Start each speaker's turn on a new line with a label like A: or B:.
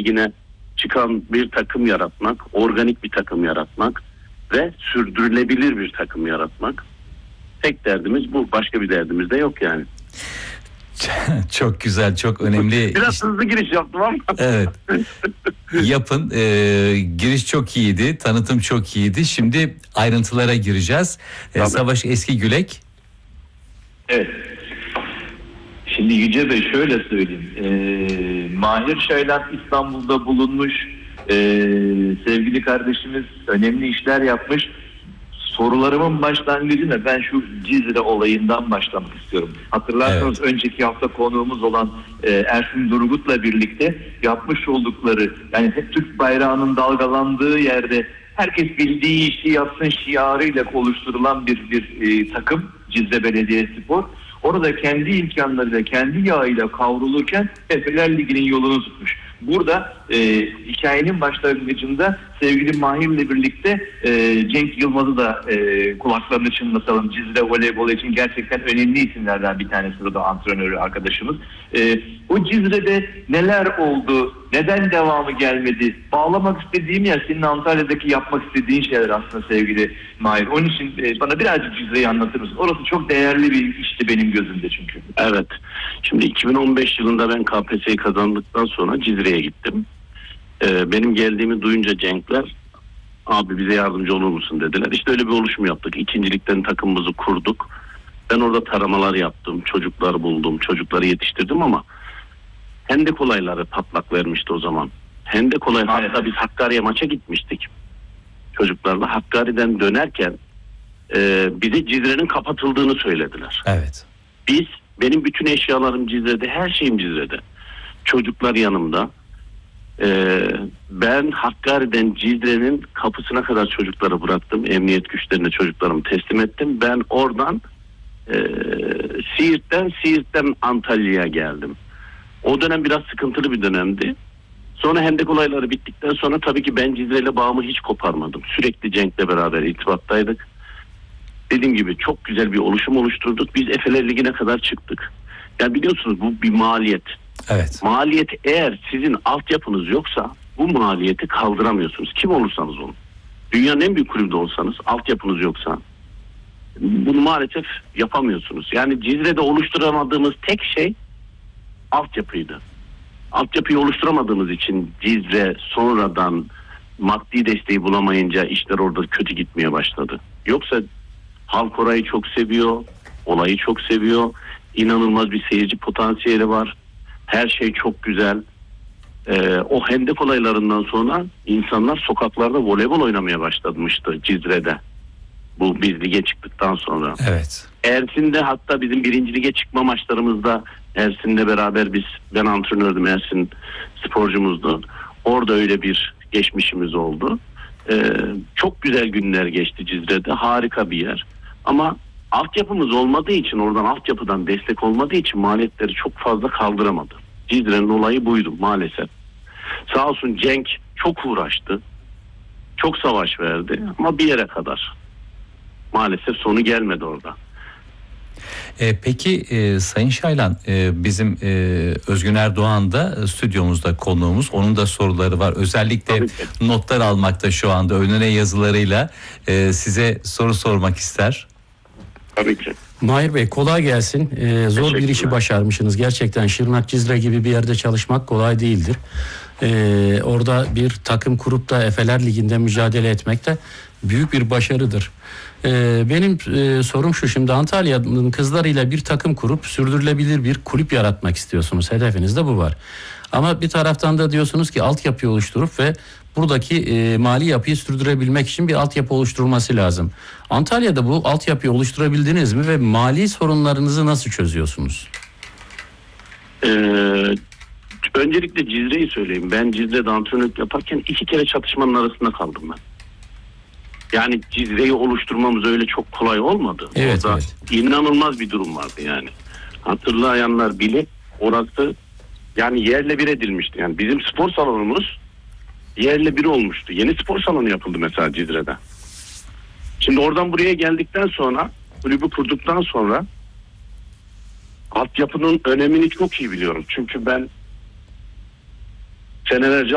A: Ligi'ne çıkan bir takım yaratmak, organik bir takım yaratmak ve sürdürülebilir bir takım yaratmak. Tek derdimiz bu. Başka bir derdimiz de yok yani.
B: Çok güzel, çok önemli.
A: Biraz hızlı giriş yaptım ama.
B: Evet. Yapın. Giriş çok iyiydi, tanıtım çok iyiydi. Şimdi ayrıntılara gireceğiz. Savaş Eskigülek.
C: Evet. Şimdi Yüce Bey şöyle söyleyeyim. Mahir Şaylan İstanbul'da bulunmuş. Sevgili kardeşimiz önemli işler yapmış. Sorularımın başlangıcında ben şu Cizre olayından başlamak istiyorum. Hatırlarsanız önceki hafta konuğumuz olan Ersin Durgut'la birlikte yapmış oldukları, yani hep Türk bayrağının dalgalandığı yerde herkes bildiği işi yapsın şiarıyla oluşturulan bir takım Cizre Belediyespor. Orada kendi imkanlarıyla, kendi yağıyla kavrulurken Efeler Ligi'nin yolunu tutmuş. Burada hikayenin başlangıcında sevgili Mahir'le birlikte Cenk Yılmaz'ı da kulaklarını çınlatalım. Cizre voleybol için gerçekten önemli isimlerden bir tanesi, o da antrenörü arkadaşımız. O Cizre'de neler oldu, neden devamı gelmedi? Bağlamak istediğim yer senin Antalya'daki yapmak istediğin şeyler aslında sevgili Mahir. Onun için bana birazcık Cizre'yi anlatır mısın? Orası çok değerli bir işti benim gözümde çünkü.
A: Evet. Şimdi 2015 yılında ben KPSS'yi kazandıktan sonra Cizre'ye gittim. Benim geldiğimi duyunca Cenkler, abi bize yardımcı olur musun dediler. İşte öyle bir oluşum yaptık. İkincilikten takımımızı kurduk. Ben orada taramalar yaptım. Çocuklar buldum. Çocukları yetiştirdim ama Hendek olayları patlak vermişti o zaman. Hendek olayları, hatta biz Hakkari'ye maça gitmiştik. Çocuklarla Hakkari'den dönerken bize Cizre'nin kapatıldığını söylediler.
B: Evet.
A: Benim bütün eşyalarım Cizre'de, her şeyim Cizre'de. Çocuklar yanımda. Ben Hakkari'den Cizre'nin kapısına kadar çocukları bıraktım. Emniyet güçlerine çocuklarımı teslim ettim. Ben oradan Siirt'ten Antalya'ya geldim. O dönem biraz sıkıntılı bir dönemdi. Sonra Hendek olayları bittikten sonra tabii ki ben Cizre'yle bağımı hiç koparmadım. Sürekli Cenk'le beraber irtibattaydık. Dediğim gibi çok güzel bir oluşum oluşturduk. Biz Efeler Ligi'ne kadar çıktık. Yani biliyorsunuz bu bir maliyet.
B: Evet.
A: Maliyet, eğer sizin altyapınız yoksa bu maliyeti kaldıramıyorsunuz. Kim olursanız olun. Dünyanın en büyük kulübü de olsanız, altyapınız yoksa bunu maalesef yapamıyorsunuz. Yani Cizre'de oluşturamadığımız tek şey altyapıydı. Altyapıyı oluşturamadığımız için Cizre sonradan maddi desteği bulamayınca işler orada kötü gitmeye başladı. Yoksa halk orayı çok seviyor, olayı çok seviyor. İnanılmaz bir seyirci potansiyeli var. Her şey çok güzel. O Hendek olaylarından sonra insanlar sokaklarda voleybol oynamaya başlamıştı Cizre'de. Bu biz lige çıktıktan sonra.
B: Evet.
A: Ersin'de, hatta bizim 1. lige çıkma maçlarımızda Ersin'le beraber ben antrenördüm, Ersin sporcumuzdu. Orada öyle bir geçmişimiz oldu. Çok güzel günler geçti Cizre'de. Harika bir yer. Ama altyapımız olmadığı için, oradan altyapıdan destek olmadığı için maliyetleri çok fazla kaldıramadı. Cizre'nin olayı buydu maalesef. Sağ olsun Cenk çok uğraştı. Çok savaş verdi ama bir yere kadar. Maalesef sonu gelmedi orada.
B: Peki Sayın Şaylan, bizim Özgün Erdoğan da stüdyomuzda konuğumuz. Onun da soruları var. Özellikle notlar almakta şu anda önüne yazılarıyla size soru sormak ister.
A: Tabii ki.
D: Mahir Bey, kolay gelsin. Zor bir işi başarmışsınız. Gerçekten Şırnak, Cizre gibi bir yerde çalışmak kolay değildir. Orada bir takım kurup da Efeler Ligi'nde mücadele etmek de büyük bir başarıdır. Benim sorum şu: şimdi Antalya'nın kızlarıyla bir takım kurup sürdürülebilir bir kulüp yaratmak istiyorsunuz. Hedefinizde bu var. Ama bir taraftan da diyorsunuz ki altyapıyı oluşturup ve buradaki mali yapıyı sürdürebilmek için bir altyapı oluşturulması lazım. Antalya'da bu altyapıyı oluşturabildiniz mi ve mali sorunlarınızı nasıl çözüyorsunuz?
A: Öncelikle Cizre'yi söyleyeyim. Ben Cizre'de antrenörlük yaparken 2 kere çatışmanın arasında kaldım ben. Yani Cizre'yi oluşturmamız öyle çok kolay olmadı.
B: Evet,
A: orada inanılmaz bir durum vardı yani. Hatırlayanlar bilir, orası yani yerle bir edilmişti. Yani bizim spor salonumuz yerle bir olmuştu. Yeni spor salonu yapıldı mesela Cizre'de. Şimdi oradan buraya geldikten sonra, kulübü kurduktan sonra altyapının önemini çok iyi biliyorum. Çünkü ben senelerce